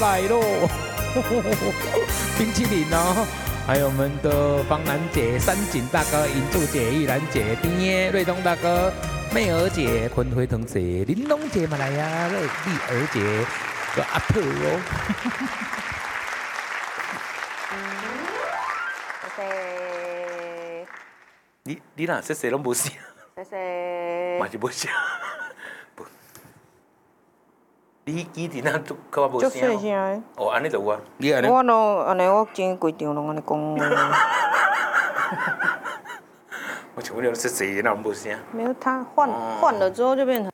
来喽，冰淇淋哦，还有我们的方南姐、山景大哥、银柱姐、玉兰姐、丁耶、瑞东大哥、妹儿姐、坤辉同姐、玲珑姐嘛来呀，丽儿姐，个阿特哦。 谢谢。 你哪谢谢拢无声？ 谢谢。 嘛是无声。你以前那都较无就声。 细声。 哦，安尼就有啊。你安尼。 我咯，安尼我整规场拢安尼讲。 我想问你，谢谢那无声？ 没有，他换了之后就变成。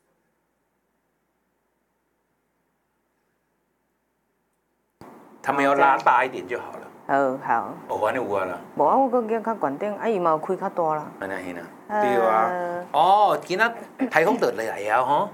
他们要拉大一点就好了。 好。 哦，安尼有啊啦。 无啊，我搁加较悬顶，啊伊嘛有开较大啦。 安尼嘿啦。对啊。哦，今仔台风就来啊吼。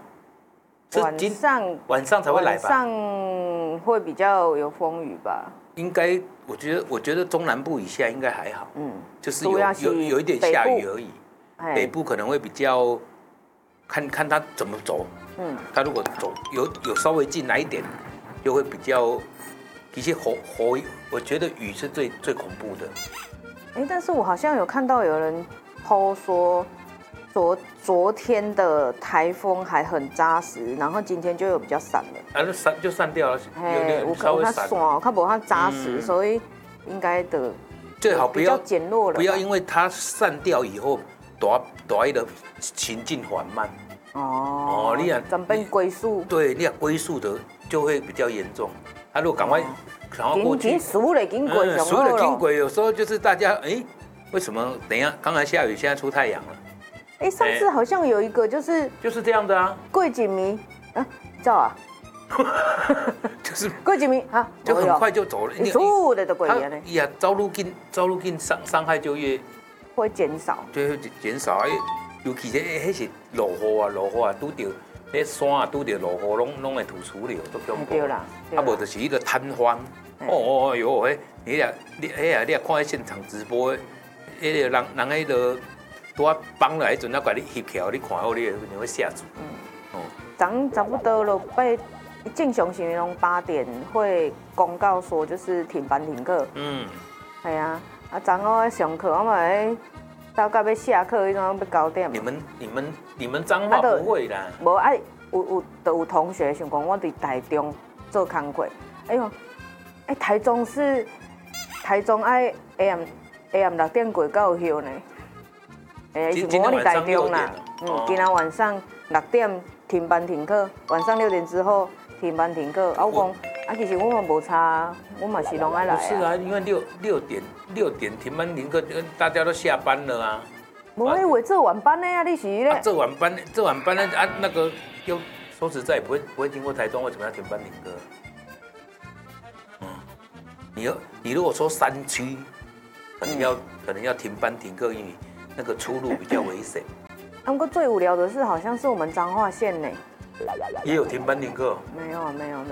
晚上才会来吧？ 晚上会比较有风雨吧？ 应该，我觉得中南部以下应该还好。嗯。就是有一点下雨而已。北部可能会比较，看它怎么走。嗯。它如果走有稍微进来一点，就会比较。其实我觉得雨是最恐怖的。 但是我好像有看到有人po说，昨天的台风还很扎实，然后今天就有比较散了。 啊，就散掉了， 有稍微散。它无它扎实，所以应该的最好比较减弱了。 不要因为它散掉以后，大的行进缓慢。 哦，你啊，咱变龟速。 对，你啊龟速的就会比较严重。他如果赶快过去， 熟了，经过熟了经过，有时候就是大家为什么等一下刚才下雨，现在出太阳了？ 上次好像有一个就是这样的啊， 桂锦迷啊，知道啊？ 就是桂锦迷啊， 就很快就走了， 熟了的鬼呢？ 呀，走路近伤害就越会减少， 就会减少，尤其是是落雨啊，拄到。迄山啊，拄着落雨，拢会吐出流，都恐怖。 对啦。 啊，无就是迄个瘫痪。哦哟，你看迄现场直播，迄个人迄个拄啊放落迄阵，啊，甲你翕起来，你看好你会吓住。 差不多了，正常是拢8点会公告说就是停班停课。系啊，我上课我嘛到到要下课，迄种要9点。 你们彰化不会啦。 无有同学想讲，我伫台中做工课。哎呦，台中爱 AM 6点过才有休呢。是我伫台中啦。今仔晚上6点停班停课，晚上6点之后停班停课。我讲，其实我嘛无差，我嘛是拢爱来。 不是啊，因为6点停班停课，大家都下班了啊。 无以为做晚班的啊，你是咧？ 做晚班的啊，那个又说实在不会经过台中，为什么要停班停课？你如果说山区，可能要停班停课，因为那个出入比较危险。 不过最无聊的是，好像是我们彰化县呢。 也有停班停课？ 没有。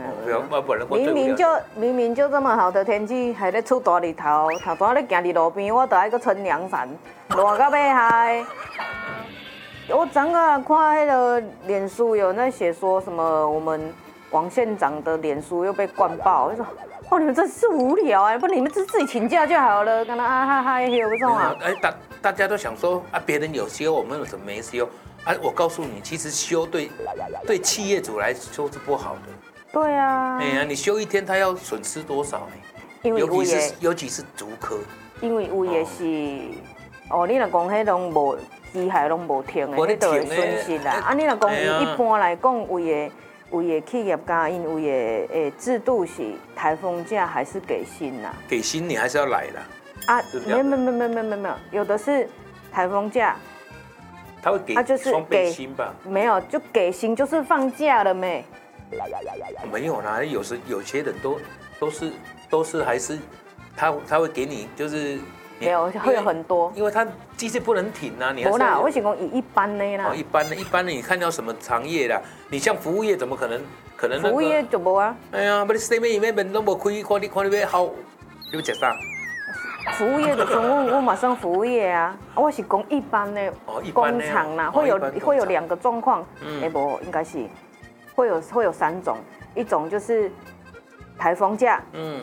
明明就这么好的天气，还在出大日头仔咧行伫路边，我都爱去撑凉伞，热到要害。我昨个看迄个脸书有在写说什么，我们王县长的脸书又被灌爆，我就说你们真是无聊啊！不，你们自己请假就好了，跟他哈哈有这种啊？ 大家都想说啊，别人有休，我们有什么没休？啊，我告诉你，其实休对企业主来说是不好的。 对啊。 你休1天，他要损失多少呢？尤其是竹科。因为有的是你若讲迄拢无机械拢无停的，迄就会损失啦。你若讲一般来讲，为的企业家因为的制度是台风假还是给薪啦？ 给薪你还是要来的。 没有，有的是台风假。 他会给双倍薪吧？ 没有，就给薪就是放假了没？ 没有啦，有些人都是还是他会给你就是没有会有很多， 因为他机器不能停啊，你还是。 不啦，我是讲以一般的啦。 一般的，你看到什么行业啦？你像服务业怎么可能？ 服务业就无啊。 哎呀，不你生意面都无开，看你要好，你要吃啥？ 服务业的时候，我马上服务业啊，我是讲一般的工厂啦，会有2个状况，不应该是会有3种，一种就是台风假，